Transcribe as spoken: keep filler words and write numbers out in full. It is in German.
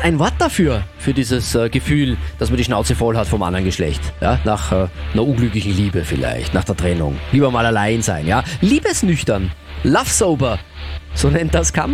ein Wort dafür, für dieses äh, Gefühl, dass man die Schnauze voll hat vom anderen Geschlecht. Ja? Nach äh, einer unglücklichen Liebe vielleicht, nach der Trennung. Lieber mal allein sein, ja. Liebesnüchtern, love sober, so nennt das Kam